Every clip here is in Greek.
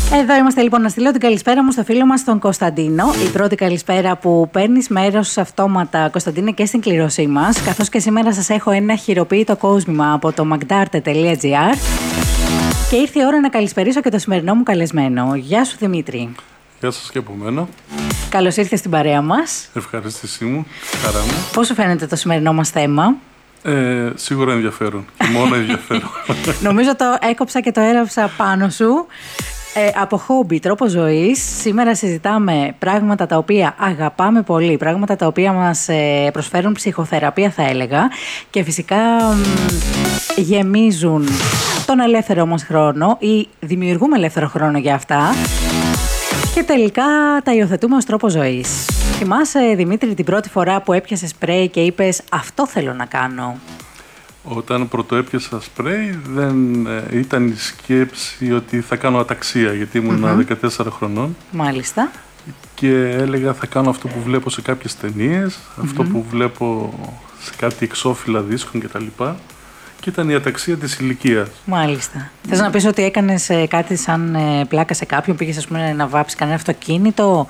Εδώ είμαστε λοιπόν να στείλω την καλησπέρα μου στο φίλο μας τον Κωνσταντίνο. Η πρώτη καλησπέρα που παίρνεις μέρος αυτόματα, Κωνσταντίνε, και στην κλήρωσή μας. Καθώς και σήμερα σας έχω ένα χειροποίητο κόσμημα από το magdarte.gr. Και ήρθε η ώρα να καλησπερίσω και το σημερινό μου καλεσμένο. Γεια σου, Δημήτρη. Γεια σας και από μένα. Καλώς ήρθες στην παρέα μας. Ευχαρίστησή μου, χαρά μου. Πώς σου φαίνεται το σημερινό μας θέμα? Σίγουρα ενδιαφέρον. Και μόνο ενδιαφέρον. Νομίζω το έκοψα και το έραψα πάνω σου. Από χόμπι, τρόπο ζωής. Σήμερα συζητάμε πράγματα τα οποία αγαπάμε πολύ, πράγματα τα οποία μας προσφέρουν ψυχοθεραπεία, θα έλεγα, και φυσικά γεμίζουν τον ελεύθερο μας χρόνο ή δημιουργούμε ελεύθερο χρόνο για αυτά και τελικά τα υιοθετούμε ως τρόπο ζωής. Θυμάσαι, Δημήτρη, την πρώτη φορά που έπιασες σπρέι και είπες «αυτό θέλω να κάνω»? Όταν πρωτοέπιασα σπρέι δεν ήταν η σκέψη ότι θα κάνω αταξία, γιατί ήμουν 14 χρονών. Μάλιστα. Και έλεγα θα κάνω αυτό που βλέπω σε κάποιες ταινίες, αυτό που βλέπω σε κάτι εξώφυλλα δίσκων κτλ. Και ήταν η αταξία της ηλικίας. Μάλιστα. Θες να πεις ότι έκανες κάτι σαν πλάκα σε κάποιον, πήγες ας πούμε να βάψεις κανένα αυτοκίνητο?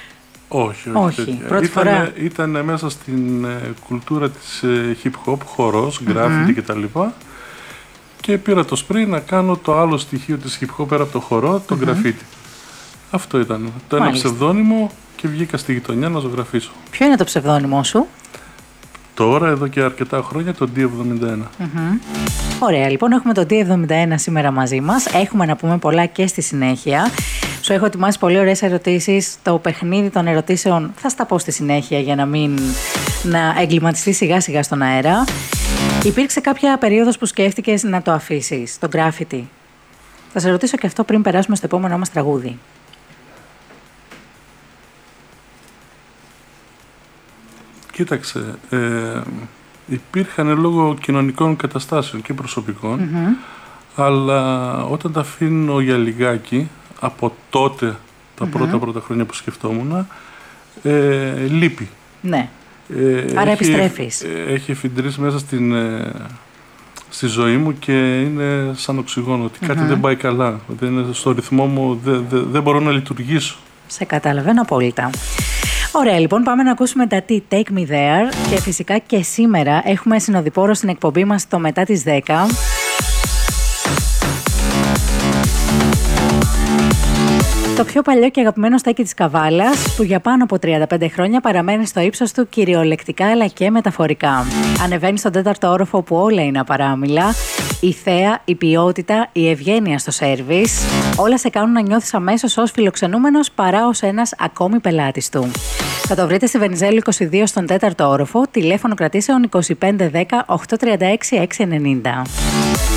Όχι. Πρώτη φορά. Ήταν μέσα στην κουλτούρα της hip hop, χορός, γκράφιτι κτλ. Και πήρα το σπρέι να κάνω το άλλο στοιχείο της hip hop πέρα από το χορό, το γκραφίτι. Αυτό ήταν. Το ένα ψευδόνυμο και βγήκα στη γειτονιά να ζωγραφίσω. Ποιο είναι το ψευδόνυμο σου? Τώρα, εδώ και αρκετά χρόνια, το D71. Ωραία, λοιπόν, έχουμε το D71 σήμερα μαζί μας. Έχουμε να πούμε πολλά και στη συνέχεια. Σου έχω ετοιμάσει πολύ ωραίες ερωτήσεις. Το παιχνίδι των ερωτήσεων θα στα πω στη συνέχεια για να εγκληματιστεί σιγά σιγά στον αέρα. Υπήρξε κάποια περίοδος που σκέφτηκες να το αφήσεις, το γκράφιτι? Θα σε ρωτήσω και αυτό πριν περάσουμε στο επόμενό μας τραγούδι. Κοίταξε, υπήρχαν λόγω κοινωνικών καταστάσεων και προσωπικών, αλλά όταν τα αφήνω για λιγάκι, από τότε, τα πρώτα χρόνια που σκεφτόμουν, λείπει. Ναι. Άρα επιστρέφεις. Έχει εφηντρήσει μέσα στη ζωή μου και είναι σαν οξυγόνο, ότι κάτι δεν πάει καλά, δεν είναι στο ρυθμό μου, δεν μπορώ να λειτουργήσω. Σε καταλαβαίνω απόλυτα. Ωραία, λοιπόν, πάμε να ακούσουμε τα Take Me There και φυσικά και σήμερα έχουμε συνοδοιπόρο στην εκπομπή μας το μετά τις 10. Το πιο παλιό και αγαπημένο στέκι της Καβάλας, που για πάνω από 35 χρόνια παραμένει στο ύψος του κυριολεκτικά αλλά και μεταφορικά. Ανεβαίνει στον 4ο όροφο που όλα είναι απαράμιλα. Η θέα, η ποιότητα, η ευγένεια στο σέρβις, όλα σε κάνουν να νιώθεις αμέσως ως φιλοξενούμενος παρά ως ένας ακόμη πελάτης του. Θα το βρείτε στη Βενιζέλου 22 στον 4ο όροφο, τηλέφωνο κρατήσεων 2510 836 690.